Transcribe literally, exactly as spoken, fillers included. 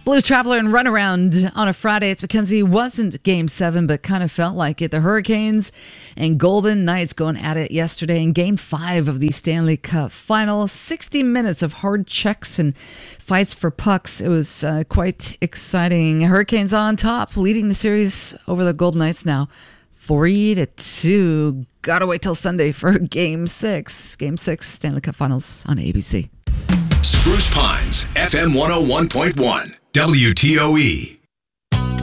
Blues Traveler and Runaround on a Friday. It's Mackenzie. Wasn't Game seven, but kind of felt like it. The Hurricanes and Golden Knights going at it yesterday in Game five of the Stanley Cup Final. sixty minutes of hard checks and fights for pucks. It was uh, quite exciting. Hurricanes on top, leading the series over the Golden Knights now. Three to two. Gotta wait till Sunday for Game six. Game six, Stanley Cup Finals on A B C. Spruce Pines, F M one oh one point one, W T O E.